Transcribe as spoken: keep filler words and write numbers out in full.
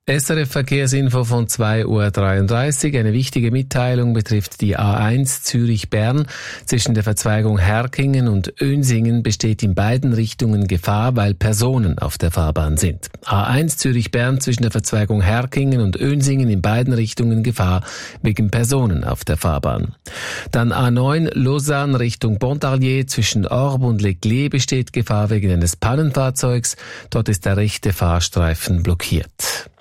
S R F Verkehrsinfo von zwei Uhr dreiunddreißig. Eine wichtige Mitteilung betrifft die A eins Zürich-Bern. Zwischen der Verzweigung Herkingen und Önsingen besteht in beiden Richtungen Gefahr, weil Personen auf der Fahrbahn sind. A eins Zürich-Bern zwischen der Verzweigung Herkingen und Önsingen in beiden Richtungen Gefahr wegen Personen auf der Fahrbahn. Dann A neun Lausanne Richtung Pontarlier zwischen Orb und Leclerc besteht Gefahr wegen eines Pannenfahrzeugs. Dort ist der rechte Fahrstreifen blockiert.